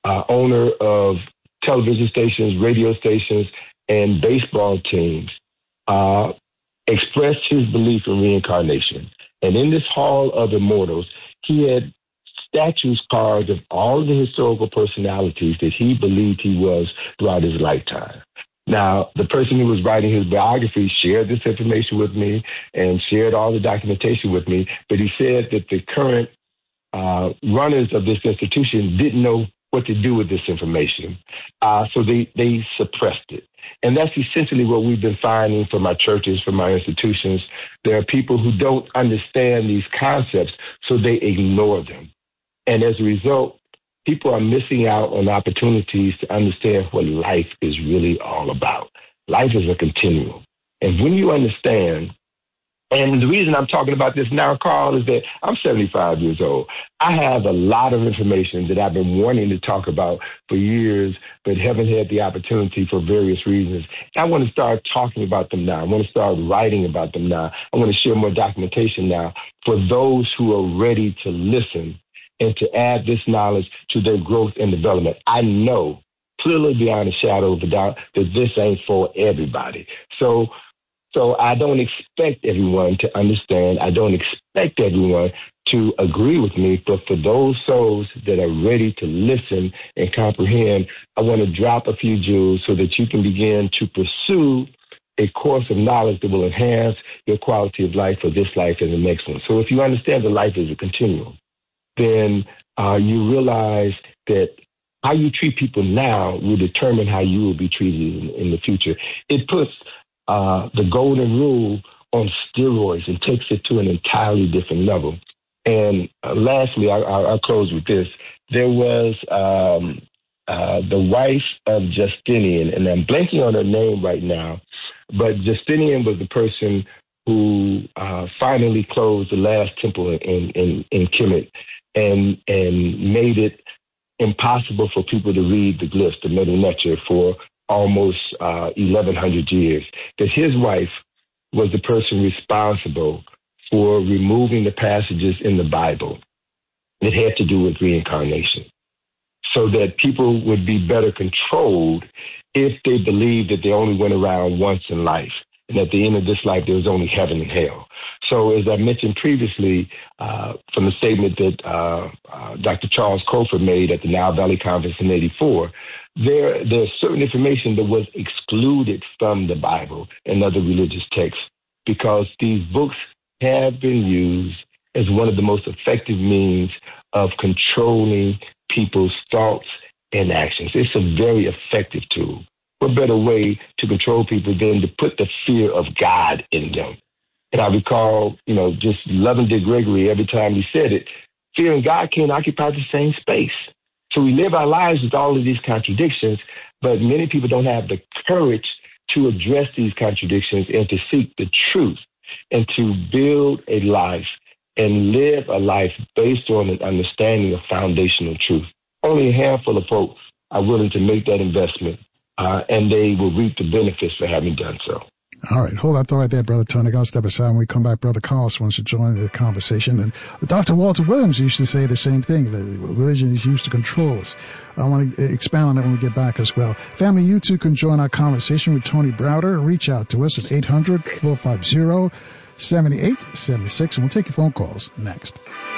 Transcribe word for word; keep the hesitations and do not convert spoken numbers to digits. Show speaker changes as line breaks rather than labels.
uh, owner of television stations, radio stations, and baseball teams, uh, expressed his belief in reincarnation. And in this Hall of Immortals, he had statues carved of all the historical personalities that he believed he was throughout his lifetime. Now, the person who was writing his biography shared this information with me and shared all the documentation with me, but he said that the current uh, runners of this institution didn't know what to do with this information, uh, so they, they suppressed it. And that's essentially what we've been finding from our churches, from our institutions. There are people who don't understand these concepts, so they ignore them. And as a result, people are missing out on opportunities to understand what life is really all about. Life is a continuum. And when you understand, and the reason I'm talking about this now, Carl, is that I'm seventy-five years old. I have a lot of information that I've been wanting to talk about for years, but haven't had the opportunity for various reasons. I want to start talking about them now. I want to start writing about them now. I want to share more documentation now for those who are ready to listen and to add this knowledge to their growth and development. I know clearly beyond a shadow of a doubt that this ain't for everybody. So, so I don't expect everyone to understand. I don't expect everyone to agree with me, but for those souls that are ready to listen and comprehend, I want to drop a few jewels so that you can begin to pursue a course of knowledge that will enhance your quality of life for this life and the next one. So if you understand that life is a continuum, then uh, you realize that how you treat people now will determine how you will be treated in, in the future. It puts uh, the golden rule on steroids and takes it to an entirely different level. And uh, lastly, I, I, I'll close with this. There was um, uh, the wife of Justinian, and I'm blanking on her name right now, but Justinian was the person who uh, finally closed the last temple in, in, in Kemet and, and made it impossible for people to read the glyphs, the Medu Neter, for almost uh, eleven hundred years. That his wife was the person responsible for removing the passages in the Bible that had to do with reincarnation, so that people would be better controlled if they believed that they only went around once in life, and at the end of this life, there was only heaven and hell. So as I mentioned previously, uh, from the statement that uh, uh, Doctor Charles Colford made at the Nile Valley Conference in eighty-four, there, there's certain information that was excluded from the Bible and other religious texts because these books have been used as one of the most effective means of controlling people's thoughts and actions. It's a very effective tool. What better way to control people than to put the fear of God in them? And I recall, you know, just loving Dick Gregory every time he said it, fear and God can't occupy the same space. So we live our lives with all of these contradictions, but many people don't have the courage to address these contradictions and to seek the truth and to build a life and live a life based on an understanding of foundational truth. Only a handful of folks are willing to make that investment, uh, and they will reap the benefits for having done so.
All right. Hold that thought right there, Brother Tony. I'll step aside when we come back. Brother Carlos wants to join the conversation. And Doctor Walter Williams used to say the same thing. Religion is used to control us. I want to expound on that when we get back as well. Family, you too can join our conversation with Tony Browder. Reach out to us at eight hundred, four five zero, seven eight seven six, and we'll take your phone calls next.